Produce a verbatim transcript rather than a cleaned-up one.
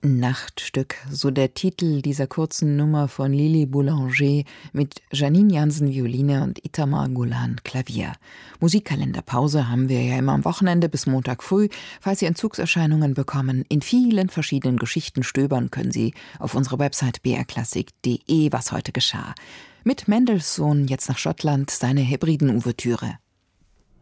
Nachtstück, so der Titel dieser kurzen Nummer von Lili Boulanger mit Janine Jansen Violine und Itamar Gulan Klavier. Musikkalenderpause haben wir ja immer am Wochenende bis Montag früh. Falls Sie Entzugserscheinungen bekommen, in vielen verschiedenen Geschichten stöbern können Sie auf unserer Website b r klassik punkt d e, was heute geschah. Mit Mendelssohn jetzt nach Schottland, seine Hebriden-Ouvertüre.